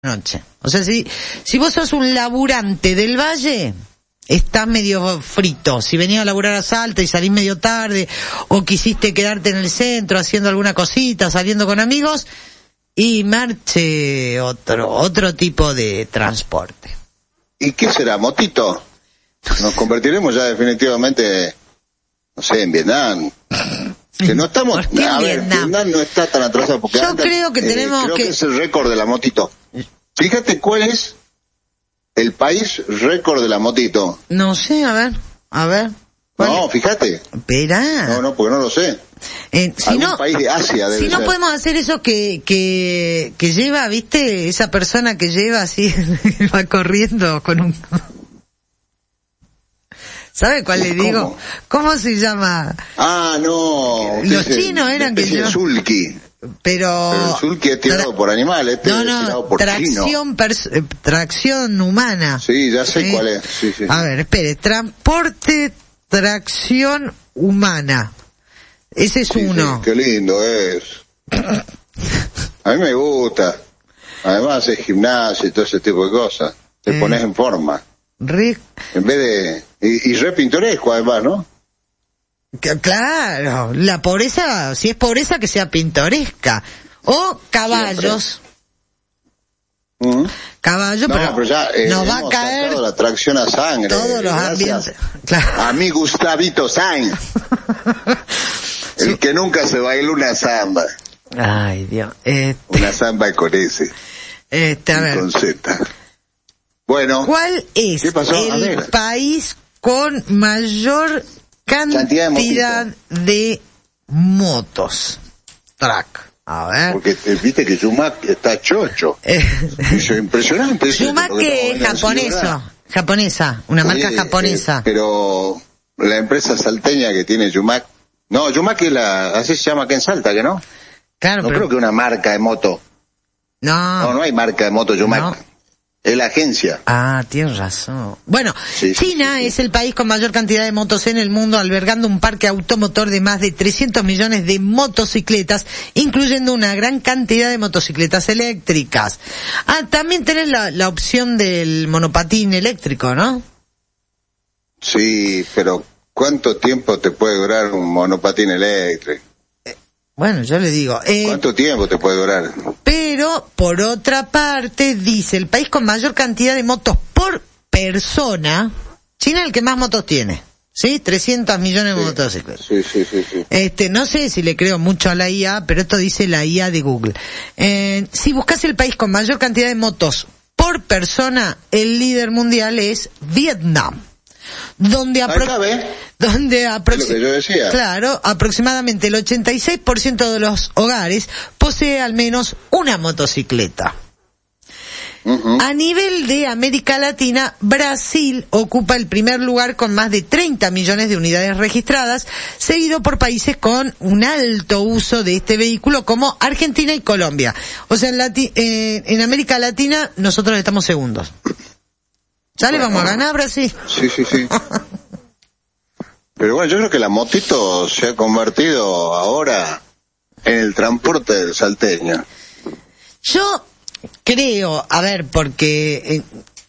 noche. O sea, si vos sos un laburante del Valle, estás medio frito. Si venías a laburar a Salta y salís medio tarde, o quisiste quedarte en el centro haciendo alguna cosita, saliendo con amigos, y marche otro tipo de transporte. ¿Y qué será, motito? Nos convertiremos ya definitivamente, no sé, en Vietnam. Que no estamos, a ver, Vietnam no está tan atrasado porque yo creo que tenemos que es el récord de la motito. Fíjate cuál es el país récord de la motito. No sé, a ver. No, fíjate. Espera. No, porque no lo sé. Si no, país de Asia debe si no ser. podemos hacer eso que lleva, ¿viste? Esa persona que lleva así, va corriendo con un... ¿Sabe cuál le digo? ¿Cómo se llama? Ah, no. Los chinos eran que yo... Sulky. Pero el sulky es tirado por animales, es tirado por tracción humana. Sí, ya sé cuál es. Sí. A ver, espere, transporte, tracción humana. Ese es uno. Sí, qué lindo es. A mí me gusta. Además es gimnasio y todo ese tipo de cosas. Te pones en forma. En vez de... Y re pintoresco además, ¿no? Claro, la pobreza, si es pobreza, que sea pintoresca. O caballos. Caballo, pero ya nos va a caer la tracción a sangre. Todos los ambientes. Claro. A mí Gustavito Sainz. El que nunca se bailó una samba. Ay, Dios. Una samba con S. A ver. Con Z. Bueno. ¿Cuál es el país con mayor cantidad de motos? Track. A ver. Porque viste que Yumak está chocho. Eso es impresionante. Yumak es japonesa, una marca japonesa. Pero la empresa salteña que tiene Yumak, no, Yumak es así se llama acá en Salta, ¿que no? Claro, no creo que una marca de moto. No hay marca de moto Yumak. No. Es la agencia. Ah, tienes razón. Bueno, China es el país con mayor cantidad de motos en el mundo, albergando un parque automotor de más de 300 millones de motocicletas, incluyendo una gran cantidad de motocicletas eléctricas. Ah, también tenés la opción del monopatín eléctrico, ¿no? Sí, pero ¿cuánto tiempo te puede durar un monopatín eléctrico? Bueno, yo le digo... ¿Cuánto tiempo te puede durar? Pero, por otra parte, dice, el país con mayor cantidad de motos por persona, China es el que más motos tiene, ¿sí? 300 millones de motocicletas. Sí. No sé si le creo mucho a la IA, pero esto dice la IA de Google. Si buscas el país con mayor cantidad de motos por persona, el líder mundial es Vietnam. Donde aproximadamente el 86% de los hogares posee al menos una motocicleta. A nivel de América Latina, Brasil ocupa el primer lugar con más de 30 millones de unidades registradas, seguido por países con un alto uso de este vehículo como Argentina y Colombia. O sea, en América Latina nosotros estamos segundos. ¿Ya le vamos a ganar, Brasil? Sí. Pero bueno, yo creo que la motito se ha convertido ahora en el transporte del salteño. Yo creo, a ver, porque...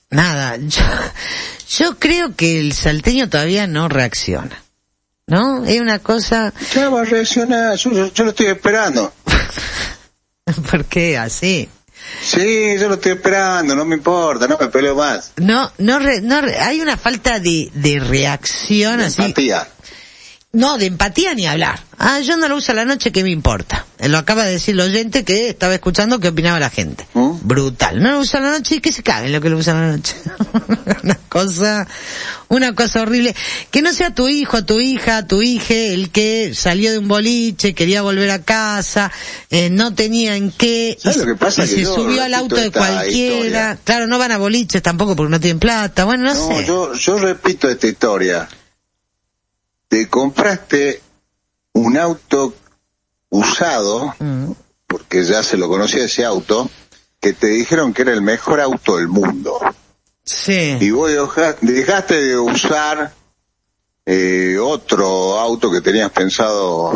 yo creo que el salteño todavía no reacciona, ¿no? Es una cosa... Ya va a reaccionar, yo lo estoy esperando. ¿Por qué así? Sí, yo lo estoy esperando, no me importa, no me peleo más. No, hay una falta de reacción de así. Empatía. No, de empatía ni hablar. Yo no lo uso a la noche, ¿qué me importa? Lo acaba de decir el oyente que estaba escuchando qué opinaba la gente. Brutal. No lo usa a la noche y que se cague lo que lo usa a la noche. una cosa horrible. Que no sea tu hijo, tu hija, tu hije, el que salió de un boliche, quería volver a casa, no tenía en qué, y se subió al auto de cualquiera. Historia. Claro, no van a boliches tampoco porque no tienen plata. Bueno, no sé. Yo repito esta historia. Te compraste un auto usado, porque ya se lo conocía ese auto, que te dijeron que era el mejor auto del mundo. Sí. Y vos dejaste de usar otro auto que tenías pensado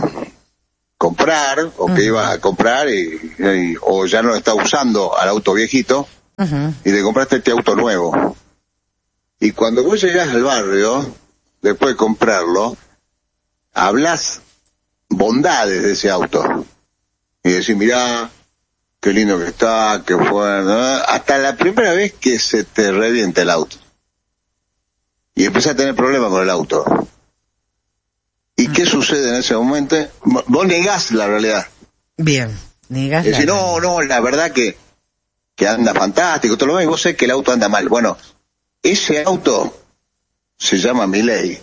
comprar, o que ibas a comprar, o ya no lo estás usando al auto viejito, y te compraste este auto nuevo. Y cuando vos llegás al barrio, después de comprarlo, hablas bondades de ese auto. Y decís, mirá, qué lindo que está, qué bueno, ¿no? Hasta la primera vez que se te revienta el auto. Y empezás a tener problemas con el auto. ¿Y qué sucede en ese momento? Vos negás la realidad. Bien, negás la realidad. No, la verdad que anda fantástico, todo lo demás, y vos sabés que el auto anda mal. Bueno, ese auto se llama Milei.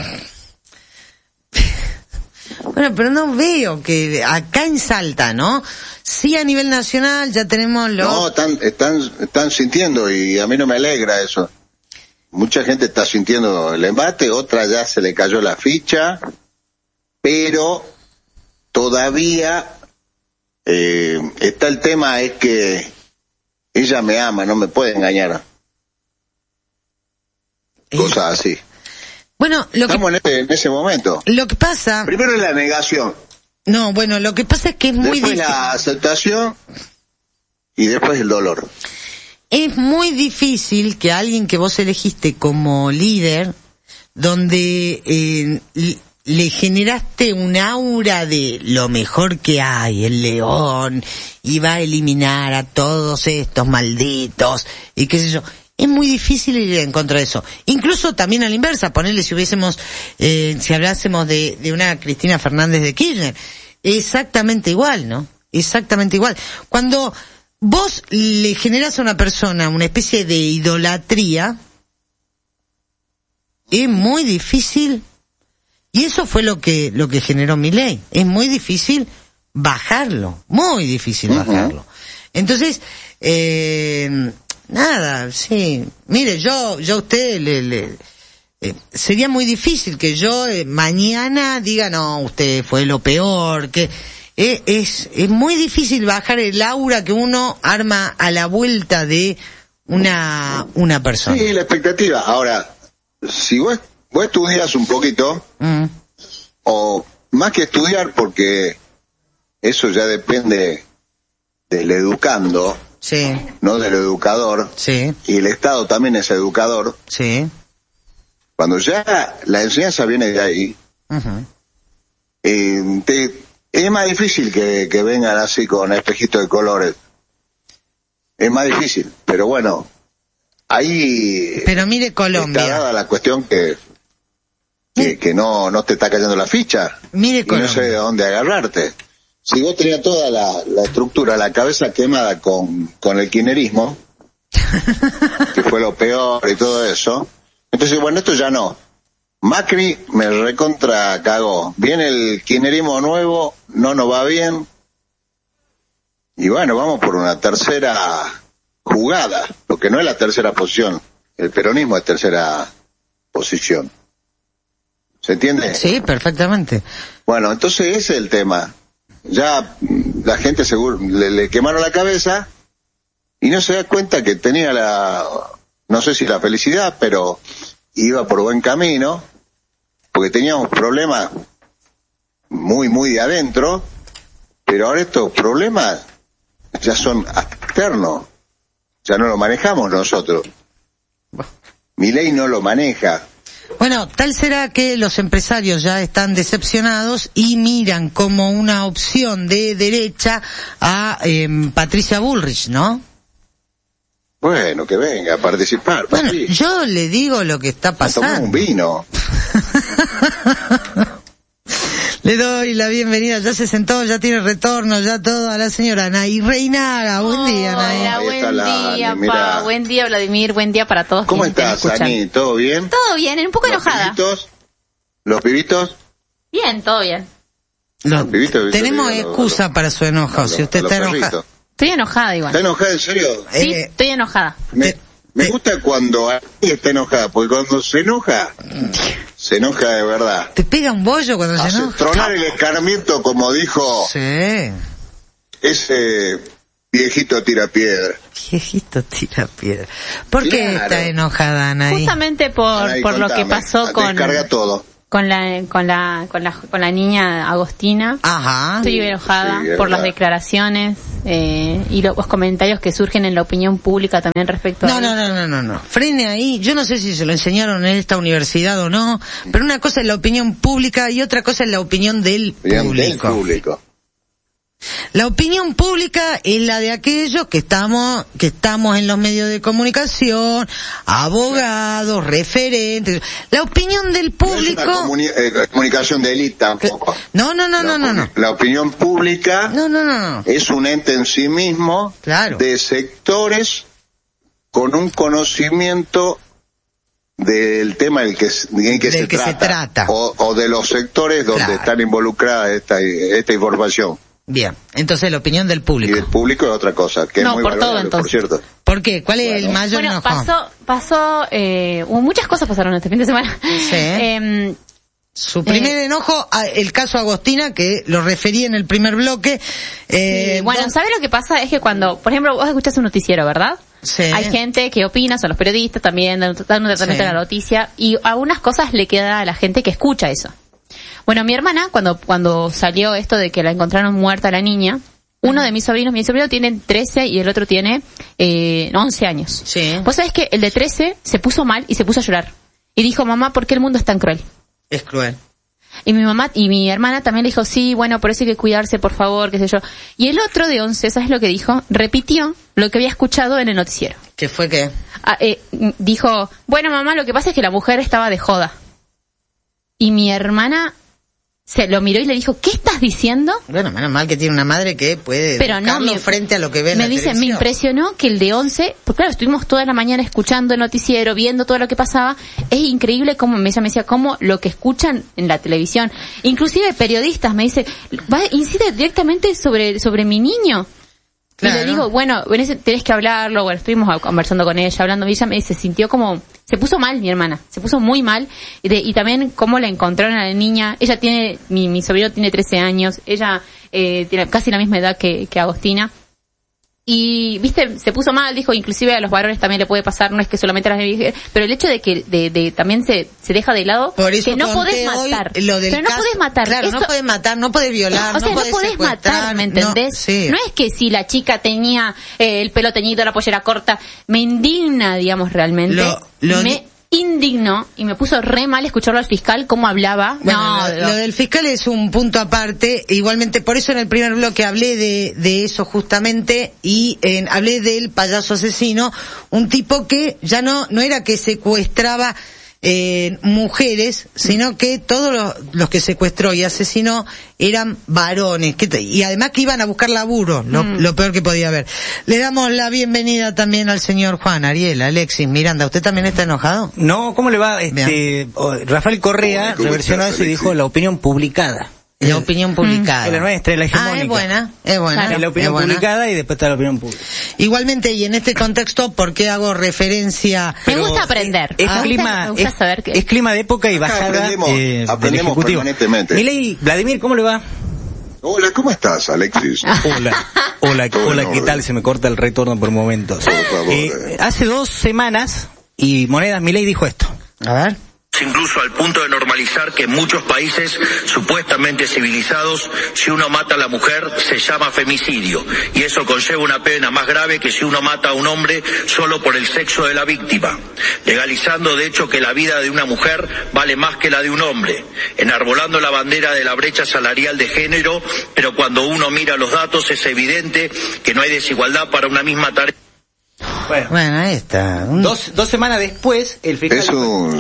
Bueno, pero no veo que acá en Salta, ¿no? Sí, a nivel nacional ya tenemos los... No, están sintiendo, y a mí no me alegra eso. Mucha gente está sintiendo el embate, otra ya se le cayó la ficha, pero todavía está el tema, es que ella me ama, no me puede engañar. Cosas así. Bueno, estamos en ese momento. Lo que pasa... Primero es la negación. No, bueno, lo que pasa es que es muy difícil. Después la aceptación y después el dolor. Es muy difícil que alguien que vos elegiste como líder, donde le generaste un aura de lo mejor que hay, el león, y va a eliminar a todos estos malditos, y qué sé yo. Es muy difícil ir en contra de eso. Incluso también a la inversa, ponerle si hablásemos de una Cristina Fernández de Kirchner, exactamente igual, ¿no? Exactamente igual. Cuando vos le generas a una persona una especie de idolatría, es muy difícil, y eso fue lo que generó Milei. Es muy difícil bajarlo, muy difícil bajarlo. Entonces, nada, sí. Mire, yo a usted sería muy difícil que yo mañana diga, no, usted fue lo peor, que es muy difícil bajar el aura que uno arma a la vuelta de una persona. Sí, la expectativa. Ahora, si vos estudias un poquito, o más que estudiar, porque eso ya depende del educando, sí, no del educador, sí, y el Estado también es educador, sí. Cuando ya la enseñanza viene de ahí, es más difícil que vengan así con espejitos de colores. Es más difícil, pero bueno, ahí pero mire Colombia, está dada la cuestión que no te está cayendo la ficha, mire y Colombia, no sé de dónde agarrarte. Si vos tenías toda la estructura, la cabeza quemada con el kirchnerismo, que fue lo peor y todo eso, entonces bueno, esto ya no. Macri me recontra cagó. Viene el kirchnerismo nuevo, no nos va bien, y bueno, vamos por una tercera jugada, porque no es la tercera posición, el peronismo es tercera posición. ¿Se entiende? Sí, perfectamente. Bueno, entonces ese es el tema. Ya la gente seguro le quemaron la cabeza y no se da cuenta que tenía no sé si la felicidad, pero iba por buen camino, porque teníamos problemas muy, muy de adentro, pero ahora estos problemas ya son externos, ya no lo manejamos nosotros. Milei no lo maneja. Bueno, tal será que los empresarios ya están decepcionados y miran como una opción de derecha a Patricia Bullrich, ¿no? Bueno, que venga a participar. Bueno, sí. Yo le digo lo que está pasando. Tomó un vino. Le doy la bienvenida, ya se sentó, ya tiene retorno, ya todo, a la señora Anaí Reinaga. Buen día, Anaí. Hola, buen día, Pa. Buen día, Vladimir. Buen día para todos. ¿Cómo estás, Ani? ¿Todo bien? Todo bien, un poco enojada. ¿Los pibitos? Bien, todo bien. Los pibitos, tenemos excusa para su enojo, si usted está enojada. Estoy enojada igual. ¿Está enojada en serio? Sí, estoy enojada. Me gusta cuando alguien está enojada, porque cuando se enoja de verdad. Te pega un bollo cuando se enoja. Tronar el escarmiento, como dijo ese viejito tira piedra. Viejito tira piedra. ¿Por qué está enojada, Anaí? Justamente por lo que pasó descarga todo. con la niña Agostina. Ajá. Estoy enojada por las declaraciones y los comentarios que surgen en la opinión pública también respecto a... No. Frene ahí. Yo no sé si se lo enseñaron en esta universidad o no, pero una cosa es la opinión pública y otra cosa es la opinión del público. La opinión pública es la de aquellos que estamos en los medios de comunicación, abogados, referentes. La opinión del público... No es comunicación de élite tampoco. No. La opinión pública es un ente en sí mismo, claro, de sectores con un conocimiento del tema en que se trata. O de los sectores donde están involucradas esta información. Bien, entonces la opinión del público. Y el público es otra cosa, que es muy valorable, por cierto. ¿Por qué? ¿Cuál es el mayor enojo? Pasó, muchas cosas pasaron este fin de semana. Sí. Su primer enojo, el caso Agostina, que lo referí en el primer bloque. ¿Sabes lo que pasa? Es que cuando, por ejemplo, vos escuchás un noticiero, ¿verdad? Sí. Hay gente que opina, son los periodistas también, dan un tratamiento de la noticia, y algunas cosas le queda a la gente que escucha eso. Bueno, mi hermana, cuando salió esto de que la encontraron muerta la niña, uno de mi sobrino tiene 13 y el otro tiene 11 años. Sí. Vos sabés que el de 13 se puso mal y se puso a llorar. Y dijo, mamá, ¿por qué el mundo es tan cruel? Es cruel. Y mi mamá y mi hermana también le dijo, sí, bueno, por eso hay que cuidarse, por favor, qué sé yo. Y el otro de 11, ¿sabes lo que dijo? Repitió lo que había escuchado en el noticiero. ¿Qué fue qué? Dijo, bueno, mamá, lo que pasa es que la mujer estaba de joda. Y mi hermana se lo miró y le dijo, ¿qué estás diciendo? Bueno, menos mal que tiene una madre que puede educarlo frente a lo que ve en la televisión. Me impresionó que el de 11, porque claro, estuvimos toda la mañana escuchando el noticiero, viendo todo lo que pasaba. Es increíble cómo ella me decía, cómo lo que escuchan en la televisión, inclusive periodistas, me dice, incide directamente sobre mi niño. Claro. Y le digo, bueno, tenés que hablarlo. Bueno, estuvimos conversando con ella, hablando, y ella se sintió como, se puso mal mi hermana, se puso muy mal, y también cómo la encontraron a la niña. Ella tiene, mi sobrino tiene 13 años, ella tiene casi la misma edad que Agostina. Y, viste, se puso mal, dijo, inclusive a los varones también le puede pasar, no es que solamente a las mujeres, pero el hecho de que también se deja de lado, por eso que no podés matar, pero no podés matar, claro, no podés matar, no podés violar, o sea, no podés matar, ¿me entendés? No es que si la chica tenía el pelo teñido, la pollera corta, me indigna, digamos, realmente, me indignó y me puso re mal escucharlo al fiscal cómo hablaba. Bueno, lo del fiscal es un punto aparte. Igualmente, por eso en el primer bloque hablé de eso justamente, y hablé del payaso asesino, un tipo que ya no era que secuestraba mujeres, sino que todos los que secuestró y asesinó eran varones, y además que iban a buscar laburo, lo peor que podía haber. Le damos la bienvenida también al señor Juan Ariel, Alexis Miranda. ¿Usted también está enojado? No, ¿cómo le va? Rafael Correa reversionó eso y dijo la opinión publicada. La opinión publicada. Es la nuestra, la hegemónica. Es buena. Claro. Es la opinión publicada y después está la opinión pública. Igualmente, y en este contexto, ¿por qué hago referencia? Me gusta aprender. Me gusta saber es clima de época y bajada aprendemos permanentemente. Milei, Vladimir, ¿cómo le va? Hola, ¿cómo estás, Alexis? Hola, ¿qué tal? Se me corta el retorno por momentos. Por favor. Hace 2 semanas, y Monedas, Milei dijo esto. A ver. Incluso al punto de normalizar que en muchos países supuestamente civilizados, si uno mata a la mujer se llama femicidio, y eso conlleva una pena más grave que si uno mata a un hombre solo por el sexo de la víctima, legalizando de hecho que la vida de una mujer vale más que la de un hombre, enarbolando la bandera de la brecha salarial de género, pero cuando uno mira los datos es evidente que no hay desigualdad para una misma tarea. Bueno, ahí está. 2 semanas después, el fiscal... Es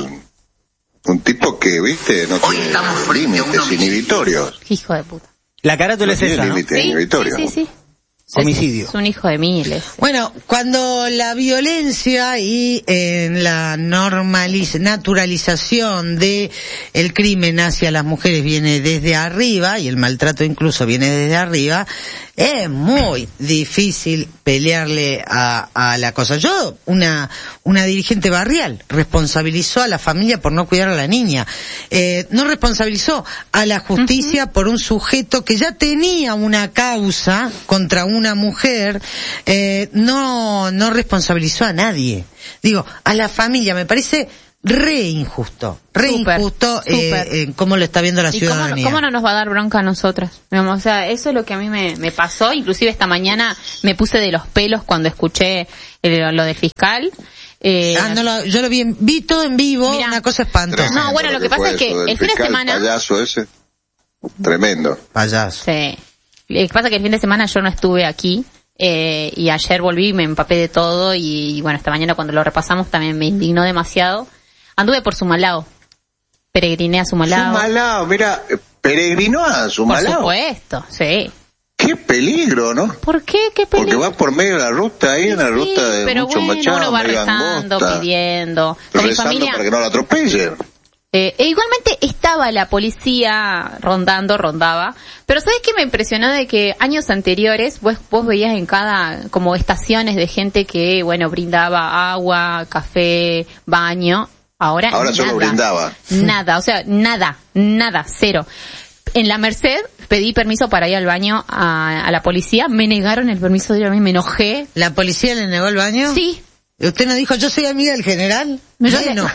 un tipo que, viste, no tiene límites inhibitorios. Hijo de puta. La carátula es esa, ¿no? Sí. Homicidio. Es un hijo de miles. Bueno, cuando la violencia y la naturalización de el crimen hacia las mujeres viene desde arriba, y el maltrato incluso viene desde arriba, es muy difícil pelearle a la cosa. Yo, una dirigente barrial, responsabilizó a la familia por no cuidar a la niña. No responsabilizó a la justicia por un sujeto que ya tenía una causa contra una mujer. No responsabilizó a nadie. Digo, a la familia, me parece re injusto, Súper. cómo lo está viendo la ¿Y ciudadanía. cómo no nos va a dar bronca a nosotras? Digamos, o sea, eso es lo que a mí me pasó. Inclusive esta mañana me puse de los pelos cuando escuché lo del fiscal. Yo lo vi todo en vivo, Mirá. una cosa espantosa. No, bueno, lo que pasa es que el fin de semana... Payaso ese. Tremendo. Payaso. Sí. Lo que pasa es que el fin de semana yo no estuve aquí. Y ayer volví y me empapé de todo. Y bueno, esta mañana cuando lo repasamos también me indignó demasiado. Anduve por Sumalao. Peregriné a Sumalao. Sumalao, mira, peregrinó a Sumalao. Por supuesto, sí. Qué peligro, ¿no? ¿Por qué? ¿Qué peligro? Porque va por medio de la ruta ahí, una ruta de pero mucho bueno, machado, uno va medio rezando, angosta. pidiendo. Con mi Rezando familia, para que no la atropellen. e igualmente estaba la policía rondaba, pero ¿sabes qué me impresionó? De que años anteriores vos veías en cada como estaciones de gente que, bueno, brindaba agua, café, baño. Ahora solo brindaba. Nada, o sea, nada, cero. En la Merced pedí permiso para ir al baño a la policía, me negaron el permiso de ir a mí, me enojé. ¿La policía le negó el baño? Sí. ¿Usted no dijo, yo soy amiga del general? Bueno.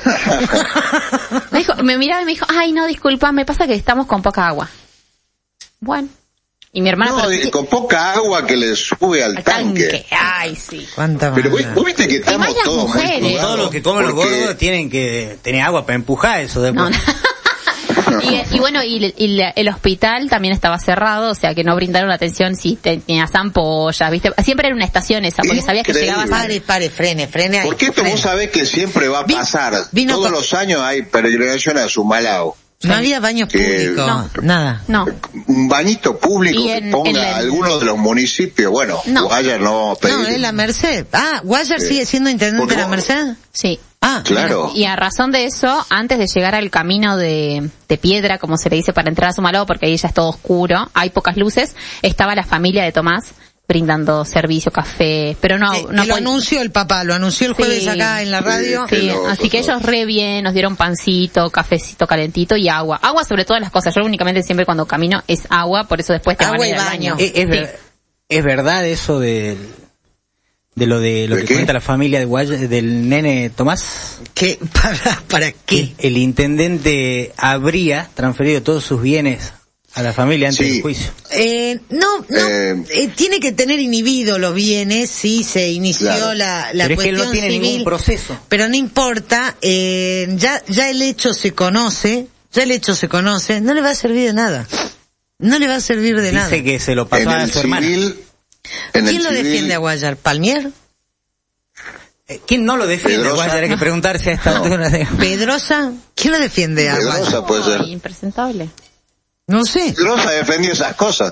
Me miraba y me dijo, ay, no, disculpa, me pasa que estamos con poca agua. Bueno. Y mi hermana... No, con poca agua que le sube al tanque. Ay, sí. ¿Cuánta Pero maldad? vos viste que estamos Además, las todos muy mujeres. crudados, Todos los que comen los porque- gordos tienen que tener agua para empujar eso después. No. Y bueno, el hospital también estaba cerrado, o sea que no brindaron atención si tenías ampollas, ¿viste? Siempre era una estación esa, porque sabías que Increíble. llegabas Pare, frene ahí. Porque esto frene. vos sabés que siempre va a pasar. Vino Todos con- los años hay peregrinación a Sumalao. No había baños públicos, No. nada. No. Un bañito público Y que en ponga alguno de los municipios. Bueno, No. Guayar no vamos a pedir. No, es la Merced. Guayar sigue siendo intendente Porque de la vos- Merced. Sí. Claro. Y a razón de eso, antes de llegar al camino de piedra, como se le dice, para entrar a Sumalao, porque ahí ya es todo oscuro, hay pocas luces, estaba la familia de Tomás brindando servicio, café, pero no Que lo pueden- anunció el papá, lo anunció el jueves Sí. acá en la radio. Sí. Sí, Qué loco, así que todo. ellos re bien, nos dieron pancito, cafecito calentito y agua. Agua sobre todas las cosas. Yo únicamente siempre cuando camino es agua, por eso después te Agua van a y ir al baño. baño. ¿Es verdad eso de lo ¿De que qué? cuenta la familia de del nene Tomás? ¿Qué? ¿Para qué? El intendente habría transferido todos sus bienes a la familia antes Sí. del juicio. No, tiene que tener inhibido los bienes, sí, se inició Claro. la Pero es que cuestión él no tiene civil, ningún proceso. pero no importa, ya el hecho se conoce, no le va a servir de nada. No le va a servir de nada. Dice que se lo pasó En a el su hermana. civil. En ¿Quién el lo civil, defiende a Guayar? ¿Palmier? ¿Quién no lo defiende? Pedrosa. Guayar, hay que preguntarse a esta No. altura. ¿Pedrosa? ¿Quién lo defiende a Guayar? Pedrosa puede ser. Ay, impresentable. No sé. Pedrosa defendió esas cosas.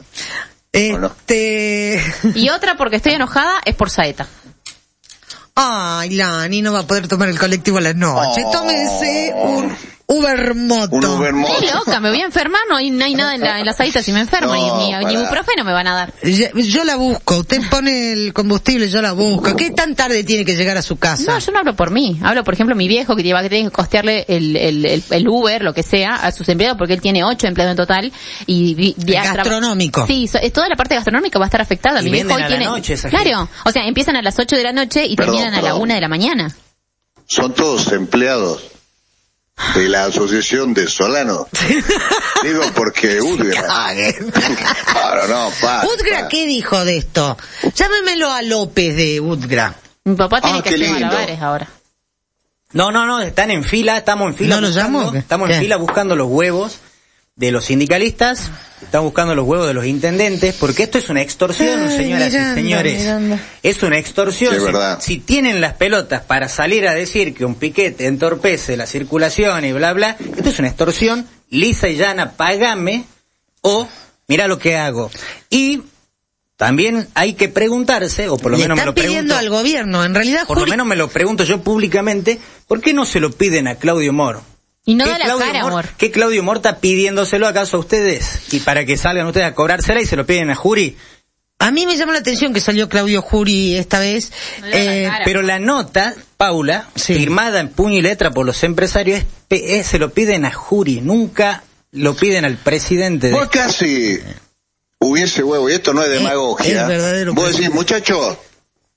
Y otra porque estoy enojada es por Saeta. Ay, Lani no va a poder tomar el colectivo a la noche. Oh. Tómese un Ubermoto. Un Ubermoto. Estoy loca, me voy a enfermar, no hay nada en la Saeta si me enfermo, No, ni pará. ibuprofeno me van a dar. Yo la busco. Usted pone el combustible, yo la busco. ¿Qué tan tarde tiene que llegar a su casa? No, yo no hablo por mí. Hablo, por ejemplo, mi viejo que tiene que costearle el Uber, lo que sea, a sus empleados, porque él tiene 8 empleados en total. Y Gastronómico. Sí, toda la parte gastronómica va a estar afectada. Y Mi viejo venden hoy a la tiene... noche esa Claro, o sea, empiezan a las 8 de la noche y Perdón, terminan a la perdón. 1 de la mañana. Son todos empleados de la Asociación de Solano. Digo porque Udgra. Claro, no, ¿Udgra qué dijo de esto? Llámemelo a López de Udgra. Mi papá tiene que qué hacer lindo. malabares ahora. No, están en fila, estamos en fila. ¿No lo buscando- llamo? Estamos ¿Qué? en fila buscando los huevos de los sindicalistas, estamos buscando los huevos de los intendentes, porque esto es una extorsión, Ay, señoras Miranda, y señores. Miranda. Es una extorsión. Sí, es verdad. Si tienen las pelotas para salir a decir que un piquete entorpece la circulación y bla, bla, esto es una extorsión, lisa y llana, págame, o mira lo que hago. Y también hay que preguntarse, o por lo Le menos me están lo pidiendo pregunto, al gobierno. En realidad, por lo Juli- menos me lo pregunto yo públicamente, ¿por qué no se lo piden a Claudio Moro? Y no ¿Qué da la Claudio cara, Mor- amor. ¿Qué Claudio Mor está pidiéndoselo acaso a ustedes? Y para que salgan ustedes a cobrársela y se lo piden a Jury. a mí me llamó la atención que salió Claudio Jury esta vez. No le da la cara. Pero la nota, Paula, Sí. firmada en puño y letra por los empresarios, se lo piden a Jury, nunca lo piden al presidente. Vos casi hubiese huevo, y esto no es demagogia. es verdadero Vos presidente. decís, muchachos,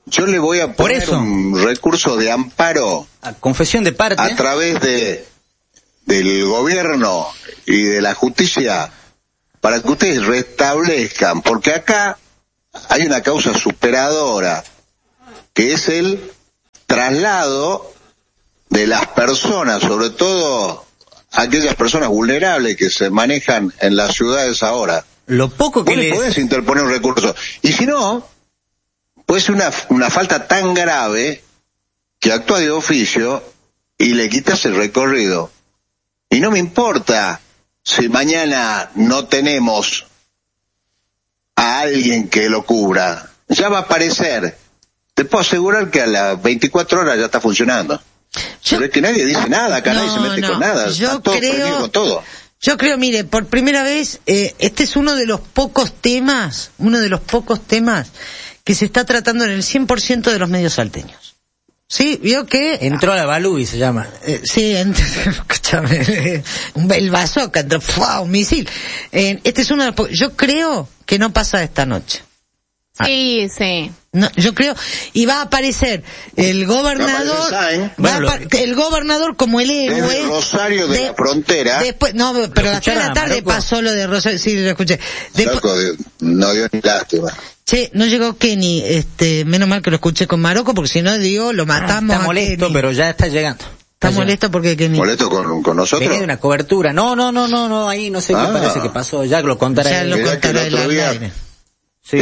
Yo le voy a poner un recurso de amparo a confesión de parte a través del gobierno y de la justicia para que ustedes restablezcan, porque acá hay una causa superadora, que es el traslado de las personas, sobre todo aquellas personas vulnerables que se manejan en las ciudades ahora. Lo poco que les podés interponer un recurso. Y si no, puede ser una falta tan grave que actúa de oficio y le quitas el recorrido. Y no me importa si mañana no tenemos a alguien que lo cubra. Ya va a aparecer. Te puedo asegurar que a las 24 horas ya está funcionando. Pero es que nadie dice nada, acá nadie se mete con nada. Yo todo. Yo creo, mire, por primera vez, este es uno de los pocos temas que se está tratando en el 100% de los medios salteños. Sí, vio que... Entró a la Balúi, se llama. Sí, escúchame, el bazooka, entró, un misil. Este es uno de los yo creo que no pasa esta noche. Sí, sí. No, yo creo, y va a aparecer el gobernador, el gobernador como el héroe. El Rosario de la Frontera. Después, no, pero hasta la tarde pasó lo de Rosario, sí, lo escuché. No dio ni lástima. Che, no llegó Kenny, menos mal que lo escuché con Marocco, porque si no, digo, lo matamos. Está molesto, Kenny. Pero ya está llegando. Está molesto porque Kenny. ¿Molesto con nosotros? Tenía una cobertura. No, ahí no sé qué parece que pasó. Ya lo contará. Ya lo contará el aire. Sí.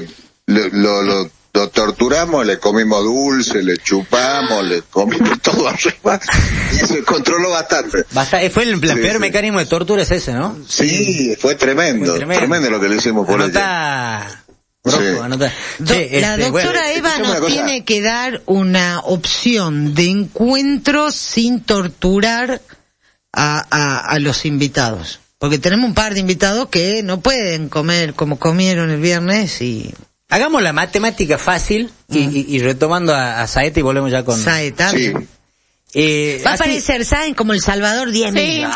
Lo torturamos, le comimos dulce, le chupamos, le comimos todo arriba y se controló bastante. Fue el peor mecanismo de tortura es ese, ¿no? Sí, fue tremendo lo que le hicimos por ella. La doctora Eva nos tiene que dar una opción de encuentro sin torturar a los invitados. Porque tenemos un par de invitados que no pueden comer como comieron el viernes y... Hagamos la matemática fácil y retomando a Saeta y volvemos ya con... Saeta. Sí. Va a aparecer, ¿saben? Como El Salvador, 10 millones.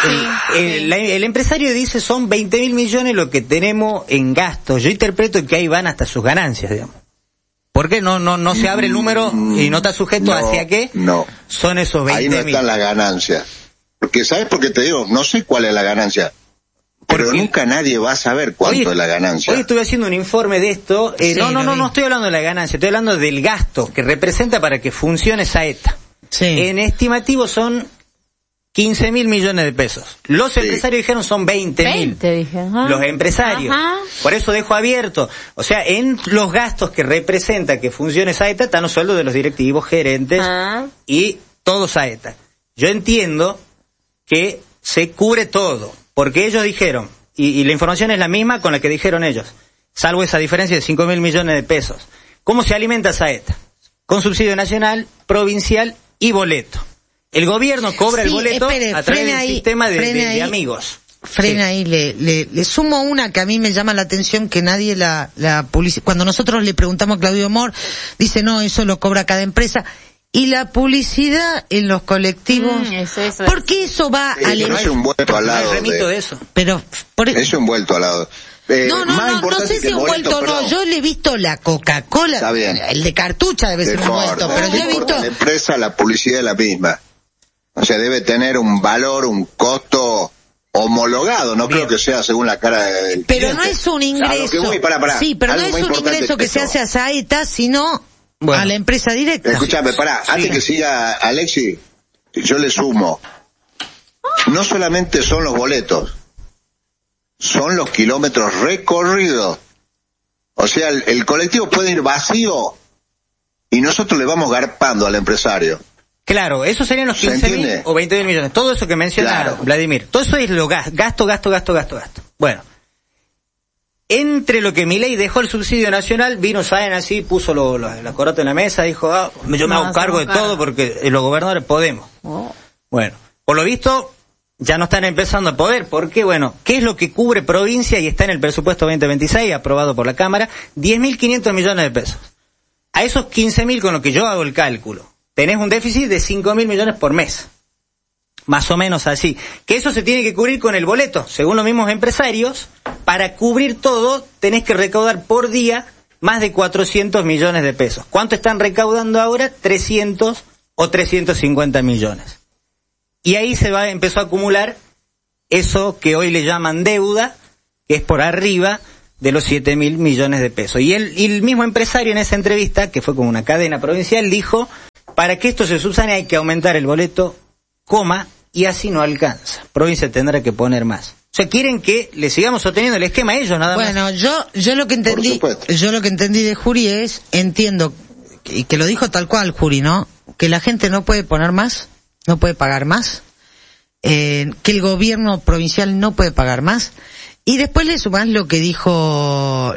El empresario dice son 20.000 millones lo que tenemos en gastos. Yo interpreto que ahí van hasta sus ganancias, digamos. ¿Por qué no se abre el número y no está sujeto hacia qué? No. Son esos 20.000. Ahí no están las ganancias. Porque, ¿sabes por qué te digo? No sé cuál es la ganancia. Pero nunca nadie va a saber cuánto es la ganancia. Hoy estuve haciendo un informe de esto. No estoy hablando de la ganancia, estoy hablando del gasto que representa para que funcione Saeta. Sí. En estimativo son 15.000 millones de pesos. Los empresarios dijeron son 20.000. Los empresarios. Ajá. Por eso dejo abierto. O sea, en los gastos que representa que funcione Saeta están los sueldos de los directivos, gerentes y todo Saeta. Yo entiendo que se cubre todo. Porque ellos dijeron, y la información es la misma con la que dijeron ellos, salvo esa diferencia de 5.000 millones de pesos. ¿Cómo se alimenta Saeta? Con subsidio nacional, provincial y boleto. El gobierno cobra el boleto a través del sistema de amigos. Frena ahí, le sumo una que a mí me llama la atención, que nadie la publicidad. Cuando nosotros le preguntamos a Claudio Mor, dice no, eso lo cobra cada empresa. Y la publicidad en los colectivos, porque eso va al... No es un vuelto al lado de eso. Pero es un vuelto al lado. No sé si es un vuelto o no. Yo le he visto la Coca-Cola, está bien. El de cartucha debe ser un vuelto, pero yo he visto... La empresa, la publicidad es la misma. O sea, debe tener un valor, un costo homologado, no creo que sea según la cara del Pero cliente. No es un ingreso. Sí, pero no es un ingreso que se hace a Saeta, sino... Bueno, a la empresa directa. Escúchame, antes que siga Alexi, yo le sumo. No solamente son los boletos, son los kilómetros recorridos. O sea, el colectivo puede ir vacío y nosotros le vamos garpando al empresario. Claro, esos serían los 15.000 o 20.000 millones. Todo eso que menciona Vladimir. Todo eso es lo gasto. Bueno. Entre lo que Milei dejó el subsidio nacional, vino Sáenz así, puso la corota en la mesa, dijo, yo me hago cargo de todo porque los gobernadores podemos. Bueno, por lo visto, ya no están empezando a poder, porque ¿qué es lo que cubre provincia y está en el presupuesto 2026, aprobado por la Cámara? 10.500 millones de pesos. A esos 15.000 con lo que yo hago el cálculo, tenés un déficit de 5.000 millones por mes. Más o menos así. Que eso se tiene que cubrir con el boleto. Según los mismos empresarios, para cubrir todo, tenés que recaudar por día más de 400 millones de pesos. ¿Cuánto están recaudando ahora? 300 o 350 millones. Y ahí empezó a acumular eso que hoy le llaman deuda, que es por arriba de los 7.000 millones de pesos. Y el mismo empresario en esa entrevista, que fue con una cadena provincial, dijo, para que esto se subsane hay que aumentar el boleto, y así no alcanza. Provincia tendrá que poner más. O sea, quieren que le sigamos sosteniendo el esquema a ellos, nada más. Bueno, yo lo que entendí de Juri entiendo, y que lo dijo tal cual Juri, ¿no? Que la gente no puede poner más, no puede pagar más, que el gobierno provincial no puede pagar más. Y después le sumás lo que dijo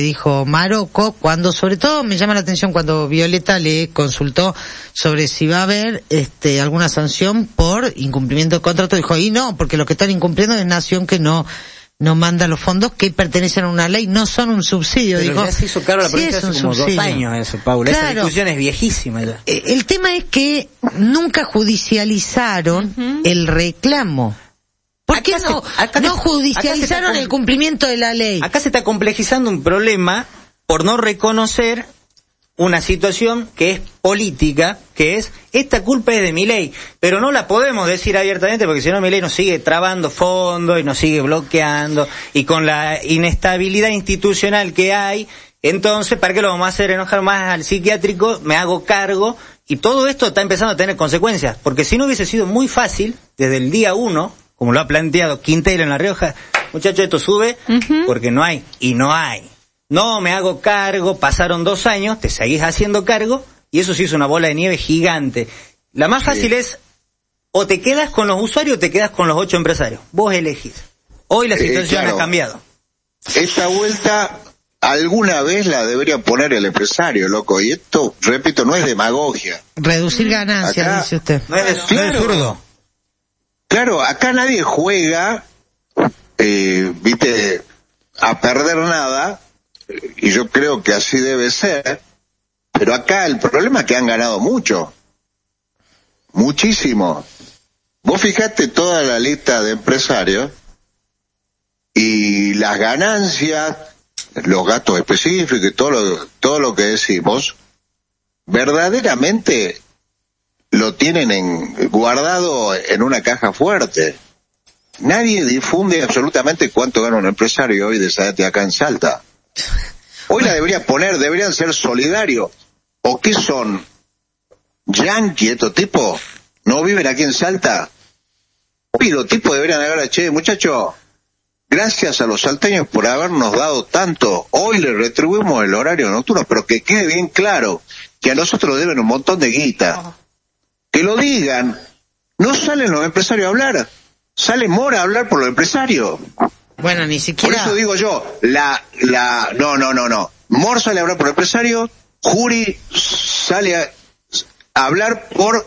Maroco, cuando sobre todo me llama la atención cuando Violeta le consultó sobre si va a haber alguna sanción por incumplimiento de contrato. Dijo, y no, porque lo que están incumpliendo es Nación, que no manda los fondos que pertenecen a una ley, no son un subsidio. Pero dijo, ya se hizo cargo la provincia hace como subsidio. 2 años eso, Paula. Claro. Esa discusión es viejísima ya. El tema es que nunca judicializaron el reclamo. ¿Por qué no judicializaron el cumplimiento de la ley? Acá se está complejizando un problema por no reconocer una situación que es política, que es, esta culpa es de Milei, pero no la podemos decir abiertamente porque si no Milei nos sigue trabando fondos y nos sigue bloqueando, y con la inestabilidad institucional que hay, entonces, ¿para qué lo vamos a hacer enojar más al psiquiátrico? Me hago cargo, y todo esto está empezando a tener consecuencias, porque si no hubiese sido muy fácil, desde el día 1, como lo ha planteado Quintero en La Rioja, muchachos, esto sube porque no hay, y no hay. No me hago cargo, pasaron 2 años, te seguís haciendo cargo, y eso sí es una bola de nieve gigante. La más fácil es, o te quedas con los usuarios o te quedas con los 8 empresarios. Vos elegís. Hoy la situación ha cambiado. Esta vuelta alguna vez la debería poner el empresario, loco, y esto, repito, no es demagogia. Reducir ganancias, acá, dice usted. No es zurdo. Claro, acá nadie juega, a perder nada, y yo creo que así debe ser, pero acá el problema es que han ganado mucho, muchísimo. Vos fijate toda la lista de empresarios, y las ganancias, los gastos específicos y todo lo que decimos, verdaderamente lo tienen guardado en una caja fuerte. Nadie difunde absolutamente cuánto gana un empresario hoy de Saete acá en Salta. Hoy la deberían ser solidarios. ¿O qué son? ¿Yanqui estos tipos? ¿No viven aquí en Salta? Hoy los tipos deberían agarrar, che, muchachos, gracias a los salteños por habernos dado tanto. Hoy les retribuimos el horario nocturno, pero que quede bien claro que a nosotros deben un montón de guita. Que lo digan. No salen los empresarios a hablar, sale Mora a hablar por los empresarios. Bueno, ni siquiera. Por eso digo yo, no. Mora sale a hablar por empresarios, Juri sale a hablar por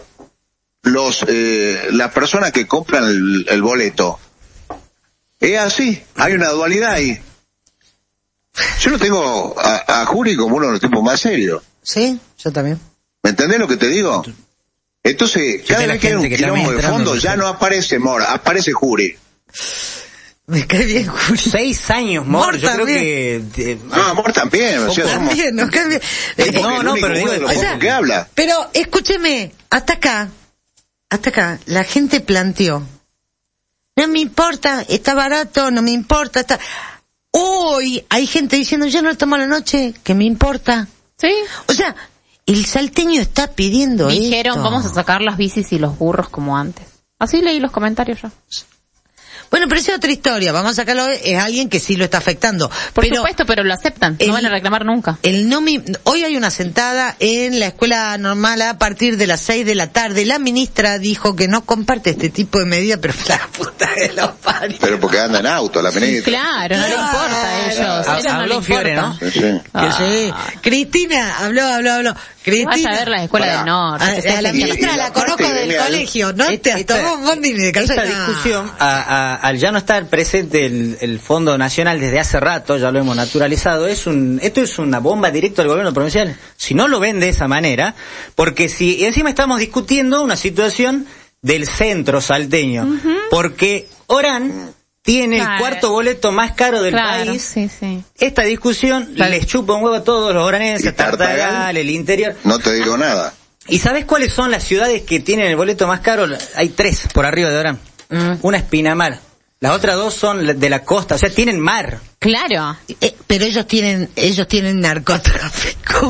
las personas que compran el boleto. Es así, hay una dualidad ahí. Yo lo tengo a Juri como uno de los tipos más serios. Sí, yo también. ¿Me entendés lo que te digo? Entonces, cada vez que hay un quilombo de fondo, ya no aparece Mora, aparece Juri. Me cae bien Juri. 6 años, Mor, yo creo que... Mor también, o sea, también, nos cae bien. Pero digo de lo poco que habla. Pero, escúcheme, hasta acá, la gente planteó, no me importa, está barato, no me importa, está... Hoy hay gente diciendo, yo no lo tomo a la noche, que me importa. Sí. O sea, el salteño está pidiendo Dijeron, esto. vamos a sacar las bicis y los burros como antes. Así leí los comentarios yo. Bueno, pero esa es otra historia. Vamos a sacarlo, es alguien que sí lo está afectando. Por supuesto, pero lo aceptan. No van a reclamar nunca. Hoy hay una sentada en la escuela normal a partir de las 6 de la tarde. La ministra dijo que no comparte este tipo de medidas, pero la puta de los parios. Pero porque anda en auto la ministra. Claro, no le importa a ellos. Habló Fiore, ¿no? Sí. Cristina, habló. Cristina. Vaya a ver la escuela del norte. A la ministra la conozco del colegio, ¿no? Te tomó un bondi de esta discusión, al ya no estar presente el Fondo Nacional desde hace rato, ya lo hemos naturalizado, esto es una bomba directa del gobierno provincial. Si no lo ven de esa manera, porque si encima estamos discutiendo una situación del centro salteño, porque Orán tiene Claro. el cuarto boleto más caro del país. Sí, sí. Esta discusión les chupa un huevo a todos los oranenses, ¿Y Tartagal? Tartagal, el interior. No te digo nada. ¿Y sabes cuáles son las ciudades que tienen el boleto más caro? Hay 3 por arriba de Orán. Una es Pinamar. Las otras 2 son de la costa, o sea, tienen mar. Claro. Pero ellos tienen narcotráfico.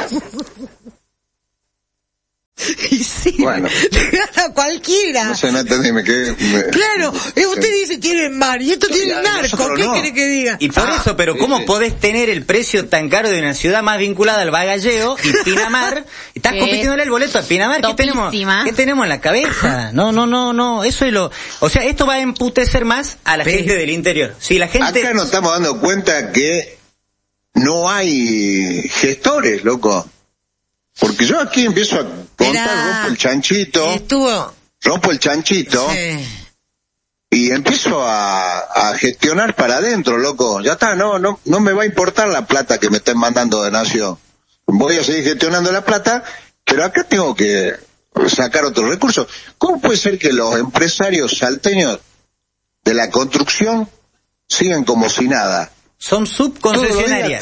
Y sí, Bueno. le gana a cualquiera. No sé, no entendí, Claro, usted dice tienen mar y esto tiene ya, narco, nosotros ¿qué no. quiere que diga? Y por eso, pero ¿cómo podés tener el precio tan caro de una ciudad más vinculada al bagalleo y Pinamar? Estás Que compitiéndole el boleto a Pinamar. topísima. ¿Qué tenemos en la cabeza? No, eso es lo... O sea, esto va a emputecer más a la gente del interior. Si la gente... Acá nos estamos dando cuenta que no hay gestores, loco. Porque yo aquí empiezo a contar, rompo el chanchito, Sí. y empiezo a gestionar para adentro, loco. Ya está, no me va a importar la plata que me estén mandando de Nación. Voy a seguir gestionando la plata, pero acá tengo que sacar otros recursos. ¿Cómo puede ser que los empresarios salteños de la construcción siguen como si nada? Son subconcesionarias.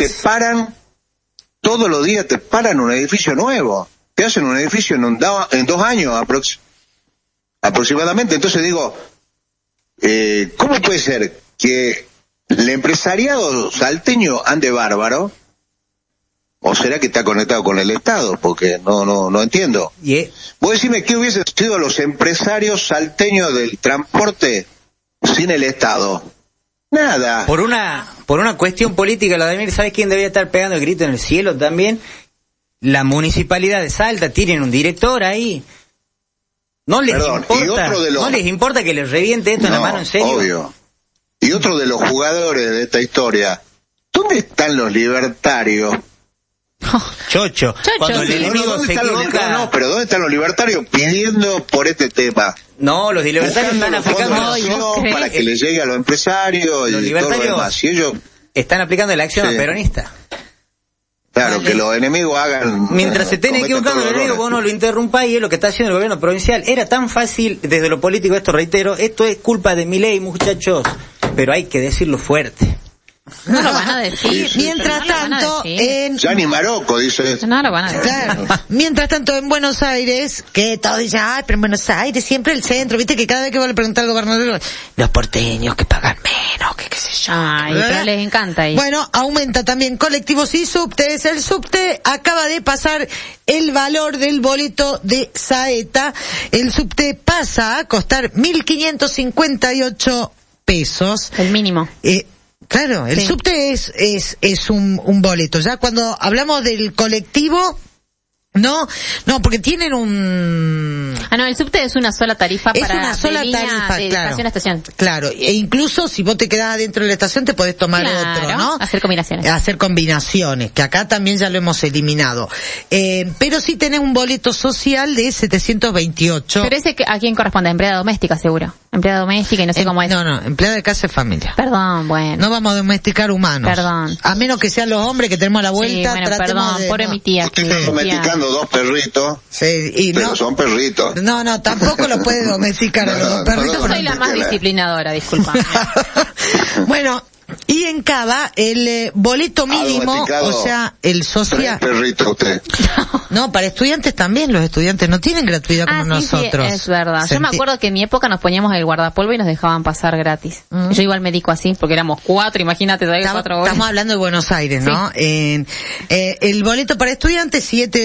Todos los días te paran un edificio nuevo. Te hacen un edificio en 2 años aproximadamente. Entonces digo, ¿cómo puede ser que el empresariado salteño ande bárbaro? ¿O será que está conectado con el Estado? Porque no entiendo. Vos decime qué hubiesen sido los empresarios salteños del transporte sin el Estado. Nada. Por una cuestión política, Vladimir, ¿sabes quién debería estar pegando el grito en el cielo también? La municipalidad de Salta, tienen un director ahí. No les importa que les reviente esto en la mano, en serio. Obvio. Y otro de los jugadores de esta historia, ¿dónde están los libertarios? Chocho. Cuando el enemigo se equivoca... pero ¿dónde están los libertarios pidiendo por este tema? No, los libertarios están aplicando para que les llegue a los empresarios los y libertarios todo lo demás. Si ellos están aplicando la acción peronista. Claro, que los enemigos hagan... Mientras se estén equivocando el enemigo, vos no lo interrumpáis, y es lo que está haciendo el gobierno provincial. Era tan fácil, desde lo político, esto reitero, esto es culpa de Milei, muchachos, pero hay que decirlo fuerte. No lo van a decir. Mientras tanto, Ya ni Marocco dice. No lo van a decir. Claro. Mientras tanto, en Buenos Aires, que todos dicen, ay, pero en Buenos Aires siempre el centro, viste que cada vez que vos le preguntás al gobernador, los porteños que pagan menos, que qué sé yo. Ay, pero les encanta ahí. Bueno, aumenta también colectivos y subtes. El subte acaba de pasar el valor del boleto de Saeta. El subte pasa a costar 1.558 pesos. El mínimo. Claro, el subte es un boleto. Ya cuando hablamos del colectivo, no, porque tienen un... no, el subte es una sola tarifa es para una sola de línea tarifa, de claro. estación a estación. Claro, e incluso si vos te quedás dentro de la estación te podés tomar otro, ¿no? Hacer combinaciones. Hacer combinaciones, que acá también ya lo hemos eliminado. Pero sí tenés un boleto social de 728. Pero ese, ¿a quién corresponde? Empleada doméstica, seguro. Empleada doméstica y no sé cómo es. No, empleada de casa y familia. Perdón, bueno. No vamos a domesticar humanos. Perdón. A menos que sean los hombres que tenemos a la vuelta. Sí, bueno, perdón, pobre mi tía. Estoy domesticando 2 perritos. Sí, pero son perritos. No, tampoco lo puede domesticar a los perritos. Yo soy la más disciplinadora, disculpa. Bueno, y en Cava, el boleto mínimo, o sea, el social... 3 perritos usted. No, para estudiantes también, los estudiantes no tienen gratuidad como nosotros. Sí, es verdad. Yo me acuerdo que en mi época nos poníamos el guardapolvo y nos dejaban pasar gratis. Yo igual me dedico así, porque éramos 4, imagínate, todavía 4 horas. Estamos hablando de Buenos Aires, ¿no? Sí. El boleto para estudiantes,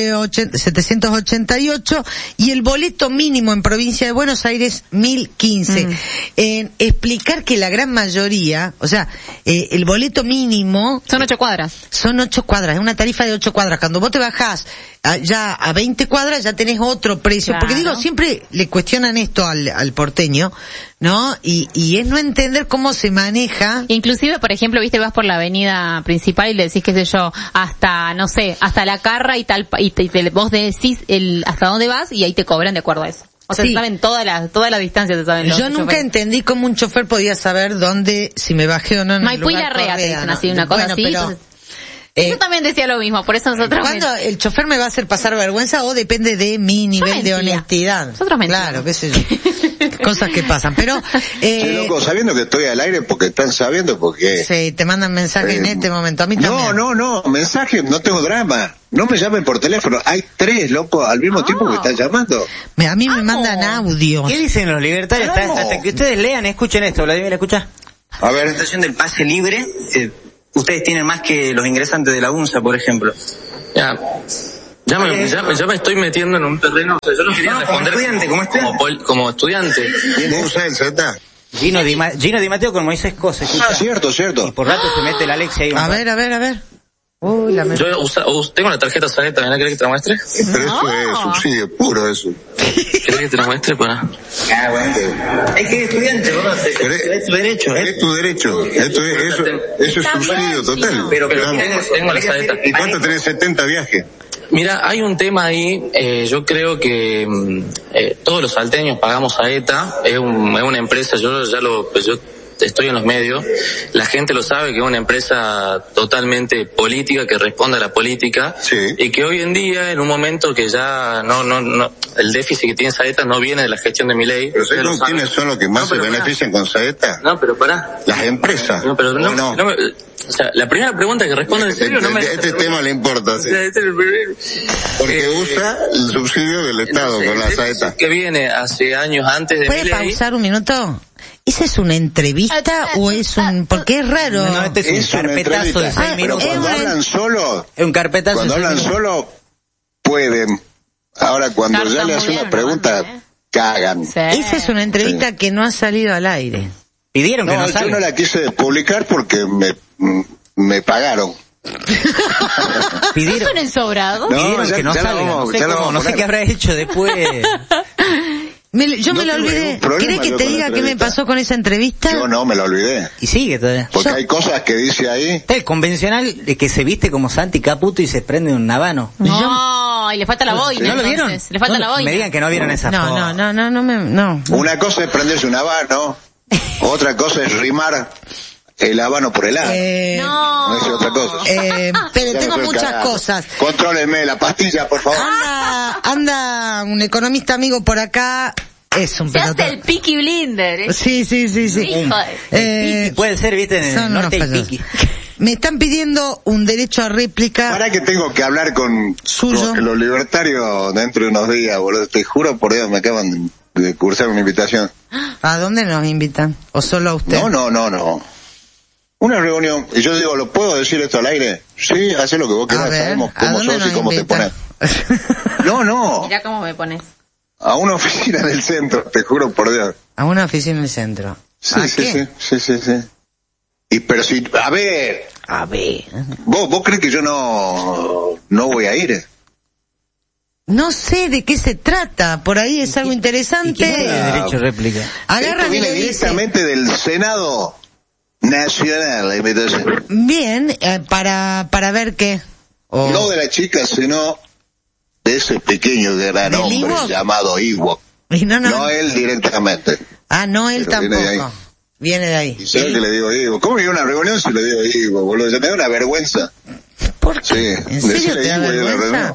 788, y el boleto mínimo en provincia de Buenos Aires, 1.015. Explicar que la gran mayoría, o sea, el boleto mínimo... Son 8 cuadras. Son 8 cuadras, es una tarifa de 8 cuadras. Cuando vos te bajás ya a 20 cuadras ya tenés otro precio. Claro. Porque digo, siempre le cuestionan esto al porteño, ¿no? Y es no entender cómo se maneja. Inclusive, por ejemplo, viste, vas por la avenida principal y le decís, qué sé yo, hasta, no sé, hasta La Carra y tal, vos decís hasta dónde vas y ahí te cobran de acuerdo a eso. O sea, saben toda la distancia, se saben. Yo nunca entendí cómo un chofer podía saber dónde, si me bajé o no en Maipú y Larrea te dicen así, una cosa así. Pero, Yo también decía lo mismo, por eso nosotros... ¿Cuándo el chofer me va a hacer pasar vergüenza o depende de mi nivel de honestidad? Nosotros mentimos. Claro, qué sé yo. Cosas que pasan, pero... Sí, loco, sabiendo que estoy al aire porque están sabiendo porque... Sí, te mandan mensajes en este momento, a mí también. No, mensaje, no tengo drama. No me llamen por teléfono, hay 3, loco, al mismo tiempo que están llamando. A mí me mandan audios. ¿Qué dicen los libertarios? Hasta que ustedes lean, escuchen esto, Vladimir, escucha. A ver. La presentación del pase libre, ustedes tienen más que los ingresantes de la UNSA, por ejemplo. Ya me estoy metiendo en un terreno, o sea, yo no quería responder como estudiante. ¿Quién usa el Z? Gino Di Matteo con Moisés Cosa, escucha. Cierto. Y por rato se mete la Alexia ahí. A ver. Uy, Yo tengo la tarjeta Saeta, ¿no querés que te la muestre? Pero eso es subsidio puro, eso. ¿Querés que te la muestre para...? Bueno. Es que es estudiante, ¿no? Es tu derecho, Es tu derecho. Eso es subsidio total. Pero tengo la Saeta. ¿Y cuánto tenés? 70 viajes. Mira, hay un tema ahí, yo creo que todos los salteños pagamos a ETA, es una empresa, yo estoy en los medios, la gente lo sabe que es una empresa totalmente política, que responde a la política, sí. Y que hoy en día, en un momento que ya no, el déficit que tiene Saeta no viene de la gestión de Milei. Pero ¿sabes quiénes son los que más se benefician con Saeta? No, pero pará. Las empresas. No, pero o sea, la primera pregunta que responde en serio no me... Este tema le importa, sí. Porque usa el subsidio del Estado con la Saeta. Que viene hace años antes de Milei. ¿Puede pausar un minuto? ¿Esa es una entrevista o es un...? Porque es raro. No, este es un carpetazo de 6 minutos. Cuando hablan solo... Es un carpetazo Cuando de 6 hablan minutos. solo, pueden. Ahora, cuando ya le hacen una pregunta, cagan. Sí. Esa es una entrevista que no ha salido al aire. Pidieron que no Yo salga. no la quise publicar porque me pagaron. Pidieron ¿Son ensobrados? Pidieron ya- que no ya la salga. vamos- No sé ya la cómo, vamos a no sé poner. qué habrá hecho después. Yo me lo tengo olvidé. ningún problema ¿Querés que yo te con la diga qué me entrevista. pasó con esa entrevista? Yo no me la olvidé. Y sigue todavía. Porque hay cosas que dice ahí. Está el convencional de que se viste como Santi Caputo y se prende un habano. No, y le falta la boina. ¿No lo vieron? entonces. Le falta No, la boina. Me digan que no vieron esa foto. No. Una cosa es prenderse un habano, otra cosa es rimar el habano por el ar. No es otra cosa. Pero Ya tengo me fue el muchas carajo. cosas. Contrólenme la pastilla, por favor. Anda un economista amigo por acá. Es un Se hace pelotón. el Peaky Blinder. ¿Eh? Sí. Hijo de... Piqui, puede ser, viste, en el Son norte unos el payasos. piqui. Me están pidiendo un derecho a réplica. Para que tengo que hablar con Suyo. los libertarios dentro de unos días, boludo. Te juro por Dios, me acaban de cursar una invitación. ¿A dónde nos invitan? ¿O solo a usted? No. Una reunión, y yo digo, ¿lo puedo decir esto al aire? Sí, haz lo que vos A quieras, ver, sabemos ¿a cómo dónde sos y nos cómo te invitan? pones. No, Mirá cómo me pones. a una oficina del centro, te juro por Dios. A una oficina en el centro. ¿A qué? Sí. Y pero si, a ver, ¿vos crees que yo no voy a ir? No sé de qué se trata. Por ahí es algo interesante. ¿Y quién tiene derecho a réplica? Agarran Esto y viene le dicen, directamente del Senado Nacional, la invitación. bien, para ver qué. O- No de la chica, sino de ese pequeño gran ¿Del hombre Ewok? llamado Ewok. Y no. No él directamente. No, él Pero viene de tampoco. Viene de ahí. Y sé que le digo Ewok. ¿Cómo ir a una reunión si le digo Ewok, boludo? Ya me da una vergüenza. ¿Por qué? Sí. ¿En serio decirle te da Ewok en la vergüenza? reunión.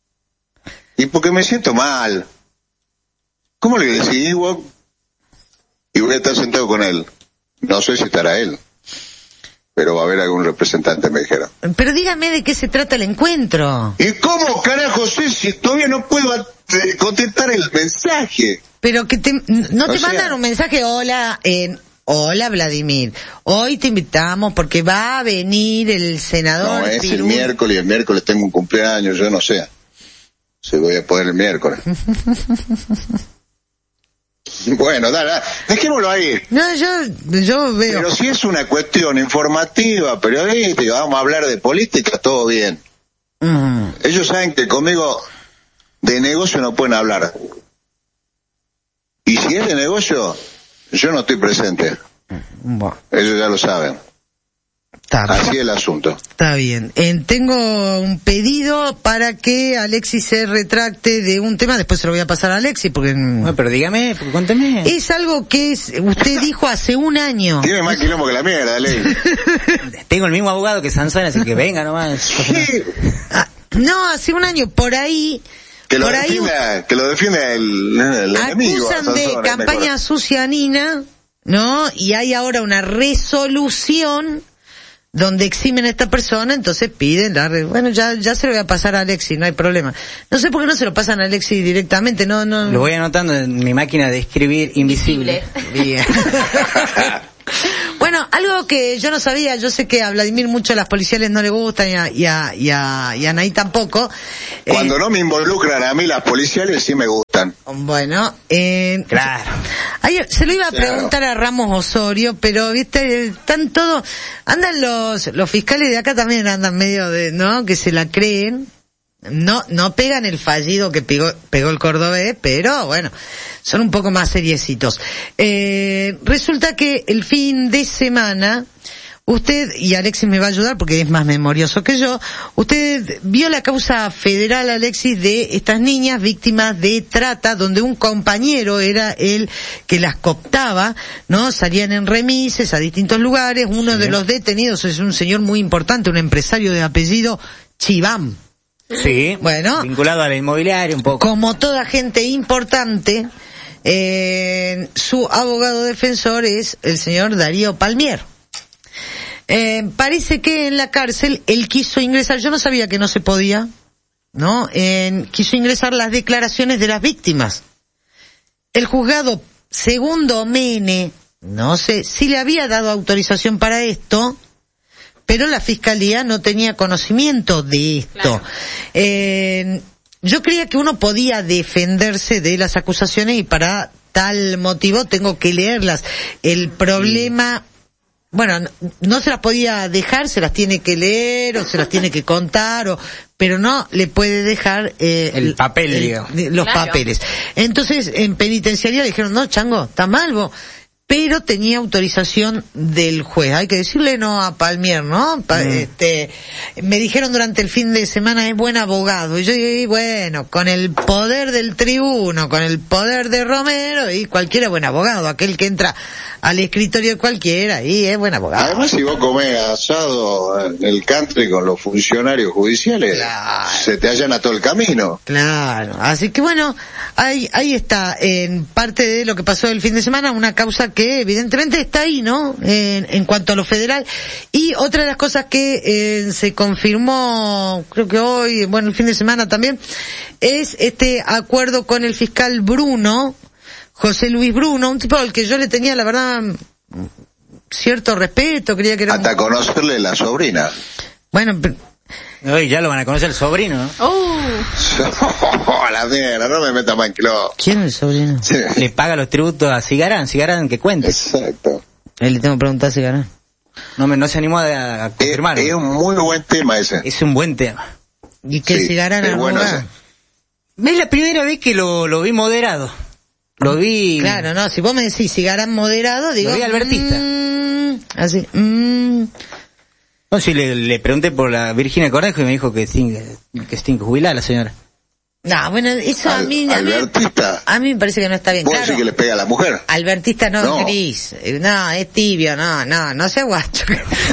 Y porque me siento mal. ¿Cómo le voy a decir Ewok? Y voy a estar sentado con él. No sé si estará él. Pero va a haber algún representante, me dijeron. Pero dígame de qué se trata el encuentro. ¿Y cómo carajo sé si todavía no puedo contestar el mensaje? Pero que no te O sea- mandan un mensaje, hola Vladimir, hoy te invitamos porque va a venir el senador No, es el Pirul. miércoles, y el miércoles tengo un cumpleaños, yo no sé. Se voy a poner el miércoles. Bueno, dale, dejémoslo ahí. No, yo veo. Pero si es una cuestión informativa, periodística, vamos a hablar de política, todo bien. Ellos saben que conmigo de negocio no pueden hablar. Y si es de negocio, yo no estoy presente. Bueno. Ellos ya lo saben. Así es el asunto. Está bien. Tengo un pedido para que Alexis se retracte de un tema, después se lo voy a pasar a Alexis, porque... Bueno, pero dígame, cuénteme. Es algo que usted dijo hace un año. Tiene más quilombo que la mierda, Alexis. Tengo el mismo abogado que Sansón, así que venga nomás. Sí. No, hace un año, por ahí... Que lo defienda el enemigo. Acusan de campaña sucia a Nina, ¿no? Y hay ahora una resolución donde eximen a esta persona, entonces piden bueno, ya se lo voy a pasar a Alexis, no hay problema. No sé por qué no se lo pasan a Alexis directamente, no. Lo voy anotando en mi máquina de escribir invisible. Bien. Bueno, algo que yo no sabía, yo sé que a Vladimir mucho las policiales no le gustan y a Anaí tampoco. Cuando no me involucran a mí las policiales sí me gustan. Bueno, claro. Se lo iba a preguntar a Ramos Osorio, pero viste, están todos, andan los fiscales de acá también andan medio de, ¿no? Que se la creen. No pegan el fallido que pegó el cordobés, pero bueno, son un poco más seriecitos. Resulta que el fin de semana, usted, y Alexis me va a ayudar porque es más memorioso que yo, usted vio la causa federal, Alexis, de estas niñas víctimas de trata, donde un compañero era el que las cooptaba, ¿no? Salían en remises a distintos lugares. Uno de los detenidos es un señor muy importante, un empresario de apellido Chiván. Sí, bueno, vinculado a la inmobiliaria un poco. Como toda gente importante, su abogado defensor es el señor Darío Palmier. Parece que en la cárcel él quiso ingresar, yo no sabía que no se podía, ¿no? Quiso ingresar las declaraciones de las víctimas. El juzgado segundo Mene, no sé si le había dado autorización para esto, pero la fiscalía no tenía conocimiento de esto. Claro. Yo creía que uno podía defenderse de las acusaciones y para tal motivo tengo que leerlas. El problema, bueno, no se las podía dejar, se las tiene que leer o se las tiene que contar, pero no le puede dejar el papel, los papeles. Entonces en penitenciaría le dijeron, no, chango, está mal vos. Pero tenía autorización del juez. Hay que decirle no a Palmier, ¿no? Me dijeron durante el fin de semana, es buen abogado. Y yo digo, bueno, con el poder del tribuno, con el poder de Romero, y cualquiera es buen abogado. Aquel que entra al escritorio de cualquiera, y es buen abogado. Además, si vos comés asado en el country con los funcionarios judiciales, claro, se te allana todo el camino. Claro. Así que bueno, ahí está, en parte de lo que pasó el fin de semana, una causa que evidentemente está ahí, ¿no? En cuanto a lo federal. Y otra de las cosas que se confirmó, creo que hoy, bueno, el fin de semana también, es este acuerdo con el fiscal Bruno, José Luis Bruno, un tipo al que yo le tenía, la verdad, cierto respeto, creía que era... Hasta conocerle la sobrina. Bueno, hoy ya lo van a conocer el sobrino, ¿no? La mierda, no me metas más en quilombo. ¿Quién es el sobrino? Sí. Le paga los tributos a Cigarán que cuente. Exacto. Él le tengo que preguntar a Cigarán. No se animó a confirmarlo. Es un muy buen tema ese. Es un buen tema. ¿Y que sí, Cigarán es bueno ese? Es la primera vez que lo vi moderado. Lo vi... Claro, no, si vos me decís Cigarán moderado, digo... Lo vi albertista. Así, No, sí, le pregunté por la Virginia Cornejo y me dijo que tiene que jubilar la señora. No, bueno, eso a mí me parece que no está bien. ¿Vos claro, decís que le pega a la mujer? Albertista no. Gris. No, es tibio, no sea guacho.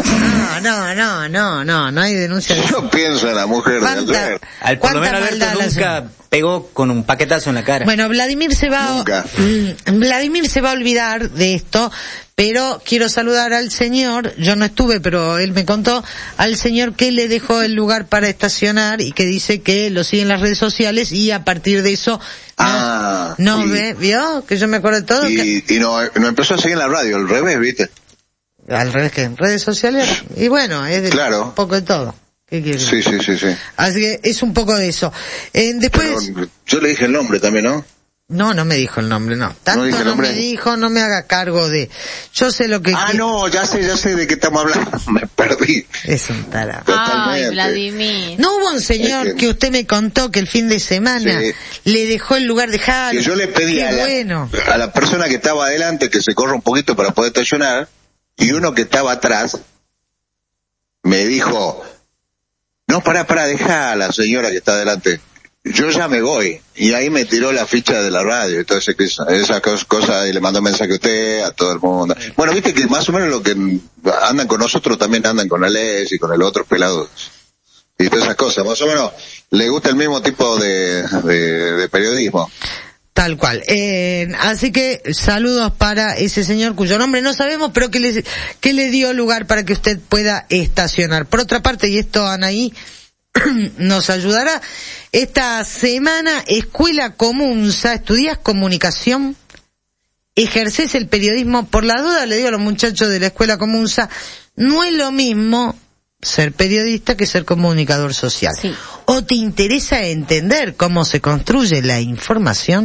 No hay denuncia. Yo pienso en la mujer de Alberto. Por lo menos Alberto nunca pegó con un paquetazo en la cara. Bueno, Vladimir se va a olvidar de esto, pero quiero saludar al señor, yo no estuve, pero él me contó, al señor que le dejó el lugar para estacionar y que dice que lo sigue en las redes sociales y a partir de eso ¿vio? Que yo me acuerdo de todo. Y no empezó a seguir en la radio, al revés, ¿viste? Al revés, que en redes sociales, y bueno, es un poco de todo. ¿Qué quieres? Sí. Así que es un poco de eso. Después... Pero yo le dije el nombre también, ¿no? No me dijo el nombre, no. Tanto no me dijo, no me haga cargo de... Yo sé lo que... no, ya sé de qué estamos hablando. Me perdí. Es un tarado. Ay, Vladimir. ¿No hubo un señor que usted me contó que el fin de semana le dejó el lugar de Jaro? Que yo le pedí a la persona que estaba adelante que se corra un poquito para poder estacionar, y uno que estaba atrás me dijo, no, pará, dejá a la señora que está adelante, yo ya me voy. Y ahí me tiró la ficha de la radio y todo esas cosas, y le mandó mensaje a usted, a todo el mundo. Bueno, viste que más o menos lo que andan con nosotros también andan con Alex y con el otro pelado. Y todas esas cosas, más o menos le gusta el mismo tipo de periodismo. Tal cual. Así que saludos para ese señor cuyo nombre no sabemos, pero que le dio lugar para que usted pueda estacionar. Por otra parte, y esto Anaí nos ayudará, esta semana Escuela Comunza, estudias comunicación, ejerces el periodismo. Por la duda le digo a los muchachos de la Escuela Comunza, no es lo mismo ser periodista que ser comunicador social. Sí. ¿O te interesa entender cómo se construye la información?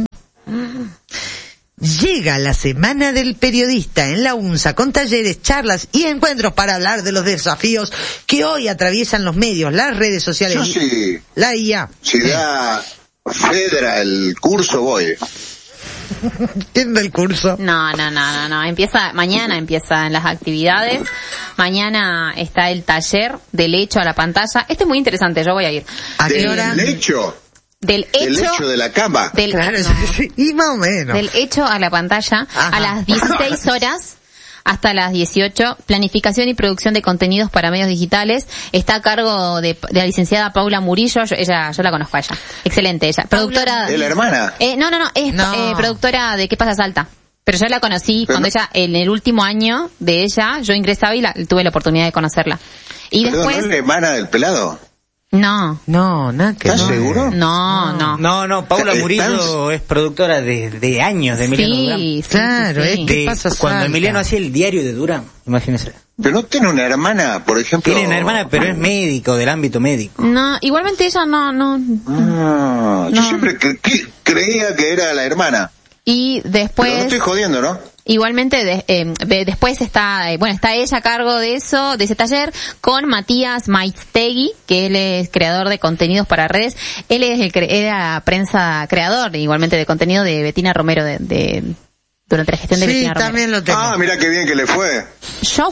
Llega la Semana del Periodista en la UNSA con talleres, charlas y encuentros para hablar de los desafíos que hoy atraviesan los medios, las redes sociales, la IA. Si da Fedra el curso, voy. ¿Quién da el curso? No. Mañana empiezan las actividades. Mañana está el taller del hecho a la pantalla. Este es muy interesante, yo voy a ir. ¿A qué hora? ¿Del hecho? Del hecho de la cama. Claro, sí, y más o menos. Del hecho a la pantalla. Ajá. A las 16 horas hasta las 18, planificación y producción de contenidos para medios digitales. Está a cargo de la licenciada Paula Murillo. Yo la conozco a ella. Excelente ella. Productora. ¿Es la hermana? Es productora de ¿Qué pasa Salta? Pero yo la conocí cuando ella, en el último año de ella, yo ingresaba y tuve la oportunidad de conocerla. Y ¿Perdón, después... ¿no es la hermana del pelado? No, nada que ¿Estás seguro? No, Paula Murillo es productora de años de Emiliano Durán. Sí, claro, sí. ¿qué pasa? Cuando Salta. Emiliano hacía el diario de Durán, imagínese. Pero no tiene una hermana, por ejemplo. Tiene una hermana, pero es médico, del ámbito médico. No, igualmente ella no. Yo siempre creía que era la hermana. Y después... Pero no estoy jodiendo, ¿no? Igualmente, después está ella a cargo de eso, de ese taller, con Matías Maiztegui, que él es creador de contenidos para redes. Él es era prensa creador, igualmente de contenido de Betina Romero, durante la gestión de Betina Romero. Sí, también lo tengo. Mira qué bien que le fue. Yo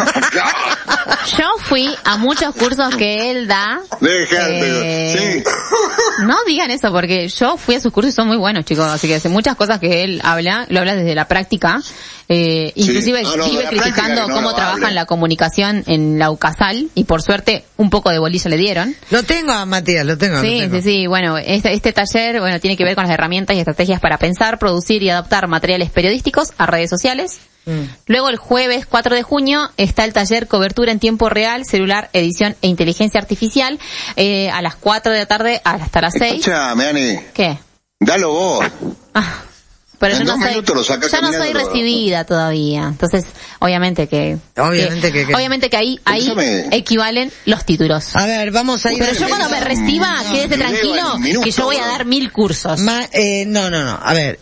fui a muchos cursos que él da. Sí. No digan eso, porque yo fui a sus cursos y son muy buenos, chicos. Así que hace muchas cosas que él lo habla desde la práctica. Inclusive vive criticando cómo trabajan la comunicación en la UCASAL, y por suerte un poco de bolilla le dieron. Lo tengo a Matías, lo tengo. Sí. Bueno, este taller, tiene que ver con las herramientas y estrategias para pensar, producir y adaptar materiales periodísticos a redes sociales. Luego el jueves 4 de junio está el taller Cobertura en Tiempo Real, Celular, Edición e Inteligencia Artificial, a las 4 de la tarde hasta las 6. Escuchame, Ani. ¿Qué? Dalo vos. Pero en yo 2 minutos lo sacas no soy caminando. recibida todavía. Entonces, obviamente que ahí equivalen los títulos. A ver, vamos a ir. Pero yo cuando me reciba, quédese tranquilo, que yo voy a dar 1000 cursos. No. A ver,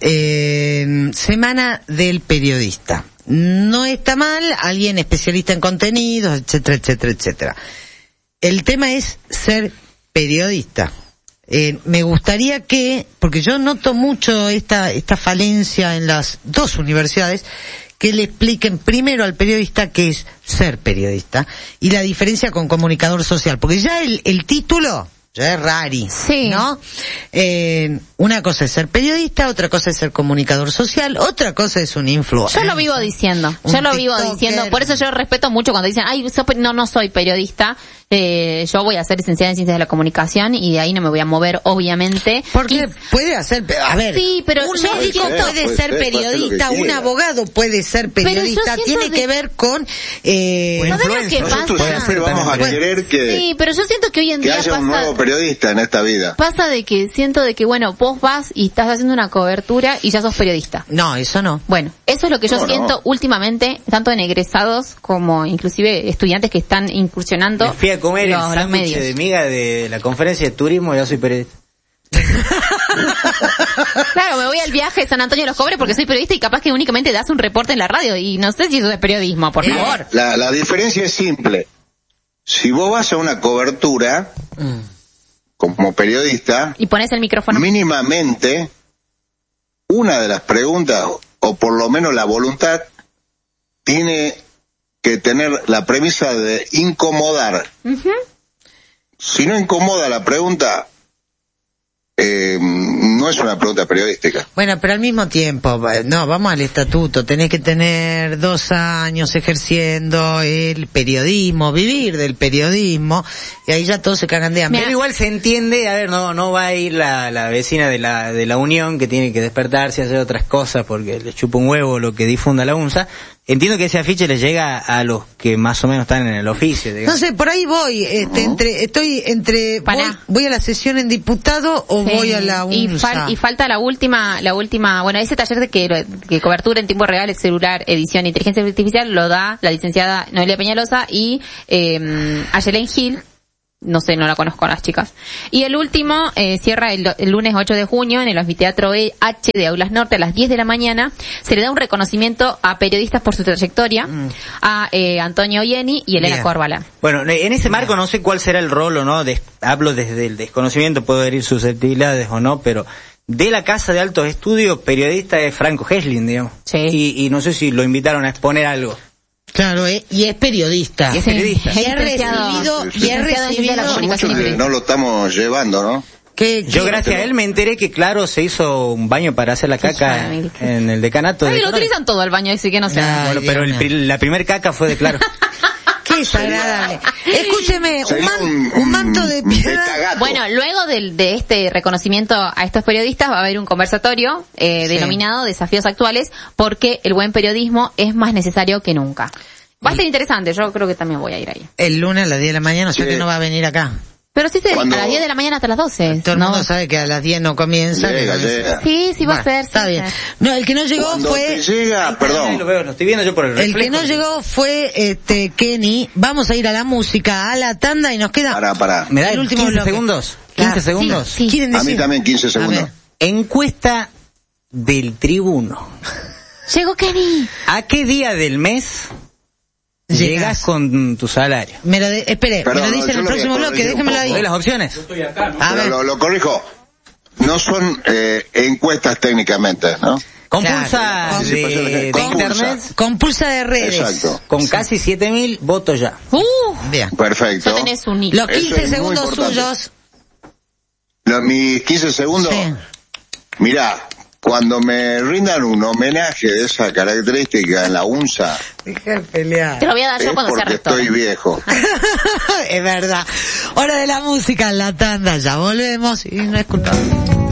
Semana del Periodista. No está mal, alguien especialista en contenidos, etcétera. El tema es ser periodista. Me gustaría porque yo noto mucho esta falencia en las dos universidades, que le expliquen primero al periodista qué es ser periodista y la diferencia con comunicador social, porque ya el título ya es rari, sí, ¿no? Una cosa es ser periodista, otra cosa es ser comunicador social, otra cosa es un influencer. Yo lo vivo diciendo, por eso yo respeto mucho cuando dicen, no soy periodista, yo voy a ser licenciada en Ciencias de la Comunicación y de ahí no me voy a mover, obviamente. Porque puede hacer, a ver, sí, pero un médico puede ser periodista, un abogado puede ser periodista, tiene que ver con ¿sabes lo que pasa? Vamos a querer que sí, pero yo siento que hoy en día haya un nuevo periodista en esta vida. Pasa siento de que, vos vas y estás haciendo una cobertura y ya sos periodista. No, eso no. Bueno, eso es lo que yo siento últimamente, tanto en egresados como inclusive estudiantes que están incursionando. Me fui a comer el sándwich de miga de la conferencia de turismo y ya soy periodista. Claro, me voy al viaje de San Antonio de los Cobres porque soy periodista y capaz que únicamente das un reporte en la radio y no sé si eso es periodismo, por favor. La diferencia es simple. Si vos vas a una cobertura como periodista y pones el micrófono, mínimamente una de las preguntas, o por lo menos la voluntad, tiene que tener la premisa de incomodar. Si no incomoda la pregunta, no es una pregunta periodística. Bueno, pero al mismo tiempo, no, vamos al estatuto, tenés que tener 2 años ejerciendo el periodismo, vivir del periodismo, y ahí ya todos se cagan de hambre. Pero igual se entiende, a ver, no va a ir la vecina de la Unión que tiene que despertarse y hacer otras cosas porque le chupa un huevo lo que difunda la UNSA. Entiendo que ese afiche le llega a los que más o menos están en el oficio, digamos. No sé, por ahí voy, voy a la sesión en diputado o voy a la UNSA. Y falta la última, bueno, ese taller de que cobertura en tiempo real, el celular, edición, inteligencia artificial, lo da la licenciada Noelia Peñalosa y Ayelen Gil. No sé, no la conozco a las chicas. Y el último cierra el lunes 8 de junio en el Anfiteatro H de Aulas Norte a las 10 de la mañana. Se le da un reconocimiento a periodistas por su trayectoria, a Antonio Ieni y Elena Córbala. Bueno, en ese marco no sé cuál será el rol o no, hablo desde el desconocimiento, puedo herir susceptibilidades o no, pero de la Casa de Altos Estudios, periodista es Franco Hesling, digamos. Sí. Y no sé si lo invitaron a exponer algo. Claro, y es periodista. Y es periodista. Y he recibido mucho que no lo estamos llevando, ¿no? Yo gracias a él me enteré que Claro se hizo un baño para hacer la caca en el decanato. Lo utilizan todo el baño, así que no sé. Bueno, pero la primer caca fue de Claro. Qué desagradable. Escúcheme, un manto de piedra. Bueno, luego de este reconocimiento a estos periodistas va a haber un conversatorio denominado Desafíos Actuales, porque el buen periodismo es más necesario que nunca. Va a ser interesante, yo creo que también voy a ir ahí. El lunes a las 10 de la mañana, o sea que no va a venir acá. Pero sí, a las 10 de la mañana hasta las 12. Todo el mundo sabe que a las 10 no comienza. Llega. Sí, va a ser. Está bien. No, el que no llegó fue... perdón. Lo estoy viendo yo por el reflejo. El que no llegó fue Kenny. Vamos a ir a la música, a la tanda y nos queda... Pará. ¿Me da el último 15 bloque. segundos? 15 segundos. Sí. ¿Quieren A decir? mí también 15 segundos. Encuesta del Tribuno. Llegó Kenny. ¿A qué día del mes llegas con tu salario? Espere, me lo dice en el próximo bloque, déjemelo ahí. ¿Doy las opciones? A ver. Lo corrijo. No son encuestas técnicamente, ¿no? Compulsa Claro. de internet. Compulsa de redes. Exacto. Con casi 7.000 votos ya. Bien. Perfecto. Ya tenés un nick. Los 15 Eso es muy segundos importante. suyos. Mis 15 segundos. Sí. Mirá, cuando me rindan un homenaje de esa característica en la UNSA, Deja de pelear. Te lo voy a dar es yo cuando sea porque rector. estoy viejo. Es verdad. Hora de la música en la tanda, ya volvemos y no es culpa.